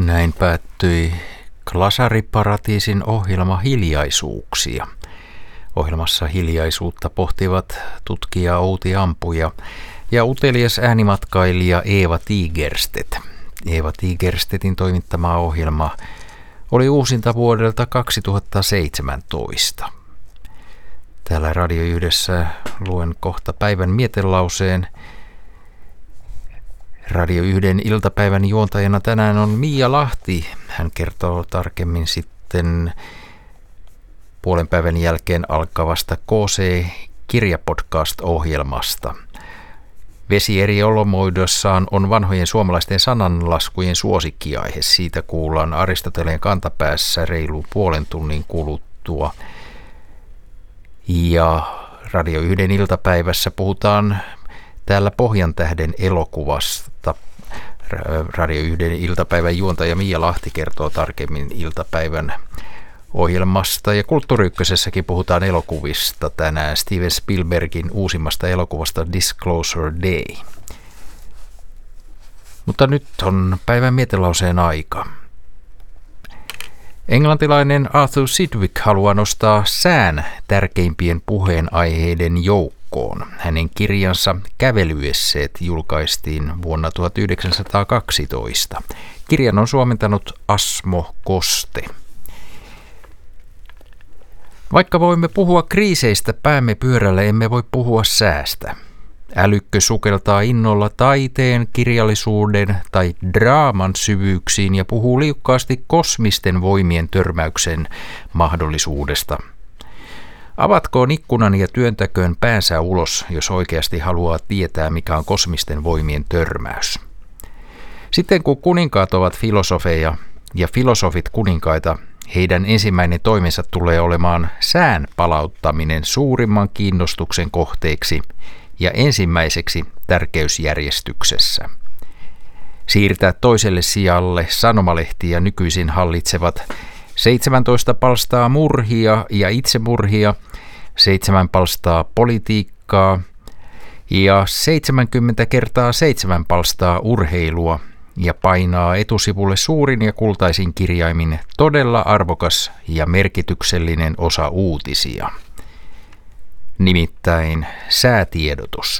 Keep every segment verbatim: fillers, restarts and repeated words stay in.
Näin päättyi Klasariparatiisin ohjelma Hiljaisuuksia. Ohjelmassa hiljaisuutta pohtivat tutkija Outi Ampuja ja utelias äänimatkailija Eeva Tigerstedt. Eeva Tigerstedtin toimittama ohjelma oli uusinta vuodelta kaksituhattaseitsemäntoista. Täällä Radio Yhdessä luen kohta päivän mietelauseen. Radio Yhden iltapäivän juontajana tänään on Mia Lahti. Hän kertoo tarkemmin sitten puolen päivän jälkeen alkavasta K C-kirjapodcast-ohjelmasta. Vesi eri olomuodossaan on vanhojen suomalaisten sananlaskujen suosikkiaihe. Siitä kuullaan Aristoteleen kantapäässä reilu puolen tunnin kuluttua. Ja Radio Yhden iltapäivässä puhutaan täällä Pohjantähden elokuvasta. Radio Yhden iltapäivän juontaja Mia Lahti kertoo tarkemmin iltapäivän ohjelmasta. Ja Kulttuuri Ykkösessäkin puhutaan elokuvista tänään. Steven Spielbergin uusimmasta elokuvasta Disclosure Day. Mutta nyt on päivän mietelauseen aika. Englantilainen Arthur Sidgwick haluaa nostaa sään tärkeimpien puheenaiheiden joukkoon. Hänen kirjansa Kävelyesseet julkaistiin vuonna tuhatyhdeksänsataakaksitoista. Kirjan on suomentanut Asmo Koste. Vaikka voimme puhua kriiseistä päämme pyörällä, emme voi puhua säästä. Älykkö sukeltaa innolla taiteen, kirjallisuuden tai draaman syvyyksiin ja puhuu liukkaasti kosmisten voimien törmäyksen mahdollisuudesta. Avatkoon ikkunan ja työntäköön päänsä ulos, jos oikeasti haluaa tietää, mikä on kosmisten voimien törmäys. Sitten kun kuninkaat ovat filosofeja ja filosofit kuninkaita, heidän ensimmäinen toimensa tulee olemaan sään palauttaminen suurimman kiinnostuksen kohteeksi ja ensimmäiseksi tärkeysjärjestyksessä. Siirtää toiselle sijalle sanomalehtiä nykyisin hallitsevat seitsemäntoista palstaa murhia ja itsemurhia, seitsemän palstaa politiikkaa ja seitsemänkymmentä kertaa seitsemän palstaa urheilua ja painaa etusivulle suurin ja kultaisin kirjaimin todella arvokas ja merkityksellinen osa uutisia. Nimittäin säätiedotus.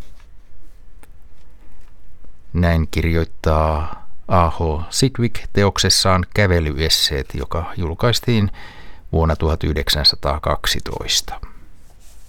Näin kirjoittaa A H Sidgwick teoksessaan Kävelyesseet, joka julkaistiin vuonna tuhatyhdeksänsataakaksitoista.